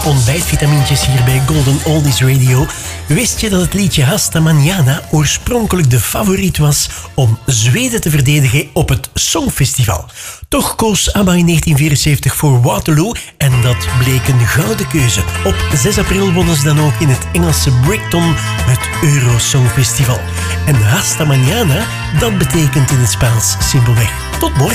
Ontbijtvitamintjes hier bij Golden Oldies Radio. Wist je dat het liedje Hasta Mañana oorspronkelijk de favoriet was om Zweden te verdedigen op het Songfestival? Toch koos ABBA in 1974 voor Waterloo en dat bleek een gouden keuze. Op 6 april wonnen ze dan ook in het Engelse Brighton het Eurosongfestival. En Hasta Mañana, dat betekent in het Spaans simpelweg tot morgen.